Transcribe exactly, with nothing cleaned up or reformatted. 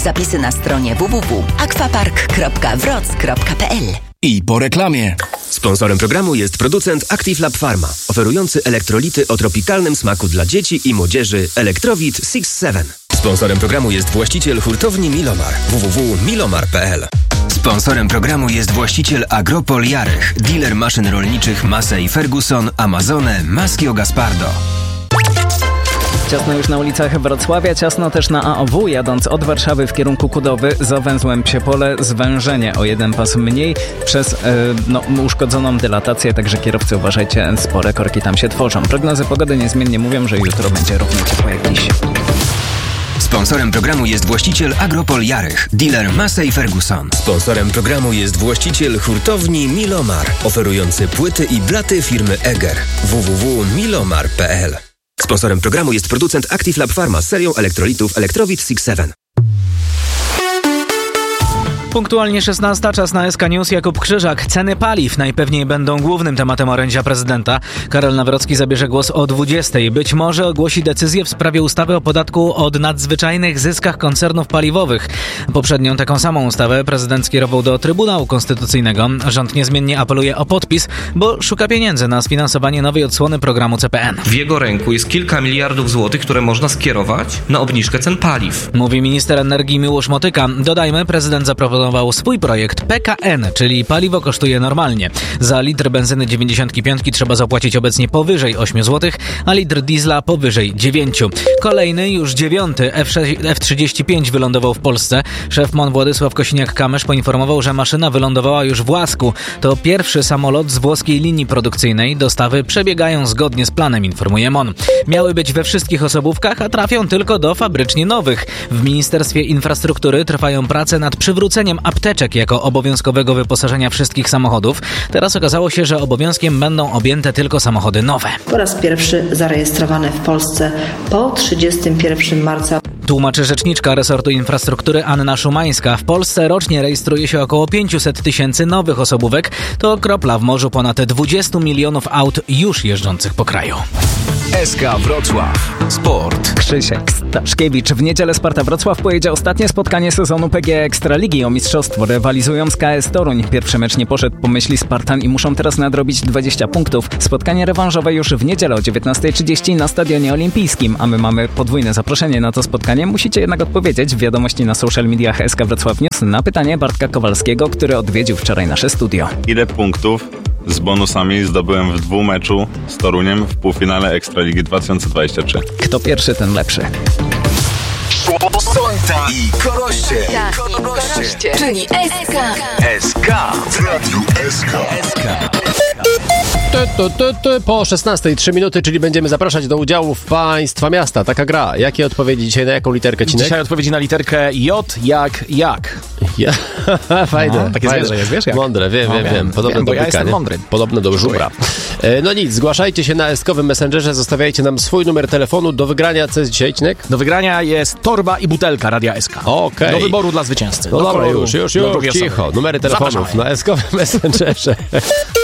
Zapisy na stronie w w w kropka aquapark kropka wroc kropka p l. I po reklamie. Sponsorem programu jest producent Active Lab Pharma, oferujący elektrolity o tropikalnym smaku dla dzieci i młodzieży Electrowit six seven. Sponsorem programu jest właściciel hurtowni Milomar w w w kropka milomar kropka p l. Sponsorem programu jest właściciel Agropol Jarych, dealer maszyn rolniczych Massey Ferguson, Amazone, Maschio Gaspardo. Ciasno już na ulicach Wrocławia, ciasno też na A O W, jadąc od Warszawy w kierunku Kudowy, za węzłem Psie Pole, zwężenie o jeden pas mniej przez e, no, uszkodzoną dylatację, także kierowcy uważajcie, spore korki tam się tworzą. Prognozy pogody niezmiennie mówią, że jutro będzie równie ciepło jak dziś. Sponsorem programu jest właściciel Agropol Jarych, dealer Massey Ferguson. Sponsorem programu jest właściciel hurtowni Milomar, oferujący płyty i blaty firmy Eger. w w w kropka milomar kropka p l. Sponsorem programu jest producent Active Lab Pharma z serią elektrolitów Electrowit six seven. Punktualnie szesnasta, czas na S K News. Jakub Krzyżak. Ceny paliw najpewniej będą głównym tematem orędzia prezydenta. Karol Nawrocki zabierze głos o dwudziestej. Być może ogłosi decyzję w sprawie ustawy o podatku od nadzwyczajnych zyskach koncernów paliwowych. Poprzednią taką samą ustawę prezydent skierował do Trybunału Konstytucyjnego. Rząd niezmiennie apeluje o podpis, bo szuka pieniędzy na sfinansowanie nowej odsłony programu C P N. W jego ręku jest kilka miliardów złotych, które można skierować na obniżkę cen paliw. Mówi minister energii Miłosz Motyka. Dodajmy, prezydent zaproponował swój projekt P K N, czyli paliwo kosztuje normalnie. Za litr benzyny dziewięćdziesiąt pięć trzeba zapłacić obecnie powyżej osiem złotych, a litr diesla powyżej dziewięć. Kolejny, już dziewiąty F trzydzieści pięć wylądował w Polsce. Szef M O N Władysław Kosiniak-Kamysz poinformował, że maszyna wylądowała już w Łasku. To pierwszy samolot z włoskiej linii produkcyjnej. Dostawy przebiegają zgodnie z planem, informuje M O N. Miały być we wszystkich osobówkach, a trafią tylko do fabrycznie nowych. W Ministerstwie Infrastruktury trwają prace nad przywróceniem apteczek jako obowiązkowego wyposażenia wszystkich samochodów. Teraz okazało się, że obowiązkiem będą objęte tylko samochody nowe. Po raz pierwszy zarejestrowane w Polsce po trzydziestego pierwszego marca. Tłumaczy rzeczniczka resortu infrastruktury Anna Szumańska. W Polsce rocznie rejestruje się około pięćset tysięcy nowych osobówek. To kropla w morzu ponad dwudziestu milionów aut już jeżdżących po kraju. S K Wrocław. Sport. Krzysiek Staszkiewicz. W niedzielę Sparta Wrocław pojedzie ostatnie spotkanie sezonu P G E Ekstraligi o mistrzostwo. Rywalizują z K S Toruń. Pierwszy mecz nie poszedł po myśli Spartan i muszą teraz nadrobić dwadzieścia punktów. Spotkanie rewanżowe już w niedzielę o dziewiętnasta trzydzieści na Stadionie Olimpijskim, a my mamy podwójne zaproszenie na to spotkanie. Musicie jednak odpowiedzieć w wiadomości na social mediach S K Wrocław News na pytanie Bartka Kowalskiego, który odwiedził wczoraj nasze studio. Ile punktów z bonusami zdobyłem w dwumeczu z Toruniem w półfinale Ekstraligi dwa tysiące dwudziestej trzeciej? Kto pierwszy, ten lepszy. Sonta i Koroście. Tak, i Koroście. Czyli S K. S K w radiu S K. S K. Tu, tu, tu, tu, po szesnastej trzy minuty, czyli będziemy zapraszać do udziału w Państwa Miasta. Taka gra. Jakie odpowiedzi dzisiaj, na jaką literkę, Cinek? Dzisiaj odpowiedzi na literkę J jak jak. Ja, fajne. No, takie fajne. zwierzę jest, wiesz jak? Mądre, wiem, no, wiem, wiem. Podobne wiem, do bo ja byka, jestem nie? mądry. Podobne do żubra. No nic, zgłaszajcie się na eskowym Messengerze, zostawiajcie nam swój numer telefonu do wygrania. Co jest dzisiaj, Cinek? Do wygrania jest torba i butelka Radia S K. Okej. Do wyboru dla zwycięzcy. No do dobra, koloru, już, już, do już, drugiej cicho. osoby. Numery telefonów Zapraszamy. na eskowym Messengerze.